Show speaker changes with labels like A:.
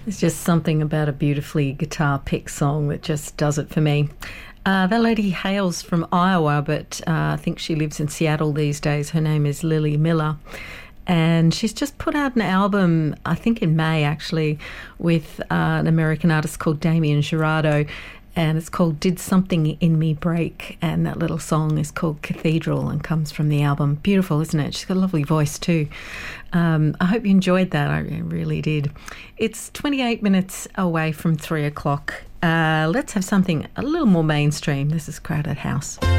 A: There's just something about a beautifully guitar-picked song that just does it for me. That lady hails from Iowa, but I think she lives in Seattle these days. Her name is Lily Miller. And she's just put out an album, I think in May actually, with an American artist called Damien Jurado. And it's called Did Something in Me Break? And that little song is called Cathedral and comes from the album. Beautiful, isn't it? She's got a lovely voice too. I hope you enjoyed that. I really did. It's 28 minutes away from 3 o'clock. Let's have something a little more mainstream. This is Crowded House.